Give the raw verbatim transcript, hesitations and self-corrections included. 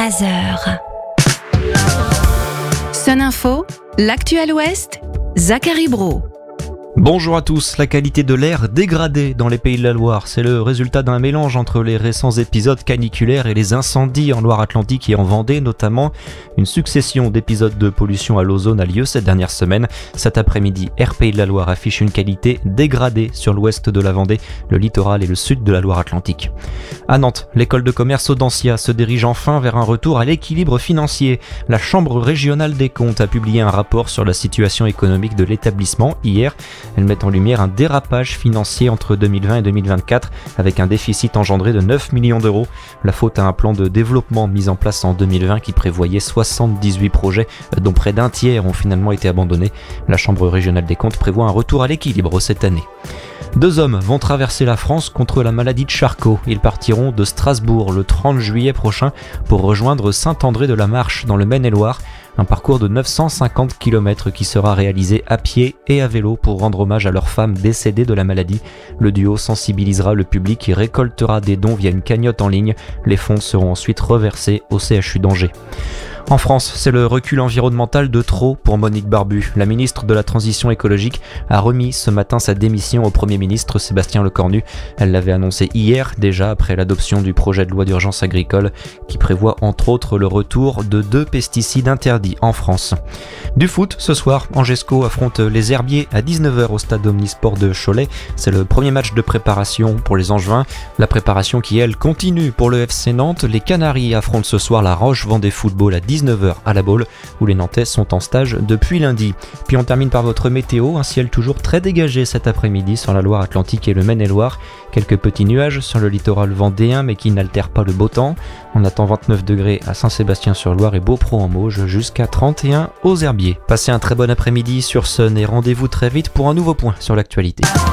treize heures. Sun Info, l'actuel Ouest, Zachary Brault. Bonjour à tous. La qualité de l'air dégradée dans les Pays de la Loire, c'est le résultat d'un mélange entre les récents épisodes caniculaires et les incendies en Loire-Atlantique et en Vendée notamment. Une succession d'épisodes de pollution à l'ozone a lieu cette dernière semaine. Cet après-midi, Air Pays de la Loire affiche une qualité dégradée sur l'ouest de la Vendée, le littoral et le sud de la Loire-Atlantique. À Nantes, l'école de commerce Audencia se dirige enfin vers un retour à l'équilibre financier. La Chambre régionale des comptes a publié un rapport sur la situation économique de l'établissement hier. Elle met en lumière un dérapage financier entre deux mille vingt et deux mille vingt-quatre avec un déficit engendré de neuf millions d'euros. La faute à un plan de développement mis en place en deux mille vingt qui prévoyait soixante-dix-huit projets dont près d'un tiers ont finalement été abandonnés. La Chambre régionale des comptes prévoit un retour à l'équilibre cette année. Deux hommes vont traverser la France contre la maladie de Charcot. Ils partiront de Strasbourg le trente juillet prochain pour rejoindre Saint-André-de-la-Marche dans le Maine-et-Loire. Un parcours de neuf cent cinquante kilomètres qui sera réalisé à pied et à vélo pour rendre hommage à leurs femmes décédées de la maladie. Le duo sensibilisera le public et récoltera des dons via une cagnotte en ligne. Les fonds seront ensuite reversés au C H U d'Angers. En France, c'est le recul environnemental de trop pour Monique Barbu. La ministre de la Transition écologique a remis ce matin sa démission au Premier ministre Sébastien Lecornu. Elle l'avait annoncé hier déjà après l'adoption du projet de loi d'urgence agricole qui prévoit entre autres le retour de deux pesticides interdits en France. Du foot, ce soir, Angesco affronte les Herbiers à dix-neuf heures au stade Omnisport de Cholet. C'est le premier match de préparation pour les Angevins. La préparation qui, elle, continue pour le F C Nantes. Les Canaries affrontent ce soir la Roche Vendée Football à dix-neuf heures à la Baule, où les Nantais sont en stage depuis lundi. Puis on termine par votre météo, un ciel toujours très dégagé cet après-midi sur la Loire-Atlantique et le Maine-et-Loire. Quelques petits nuages sur le littoral vendéen, mais qui n'altèrent pas le beau temps. On attend vingt-neuf degrés à Saint-Sébastien-sur-Loire et Beaupro en Mauges, jusqu'à trente et un aux Herbiers. Passez un très bon après-midi sur Sun et rendez-vous très vite pour un nouveau point sur l'actualité.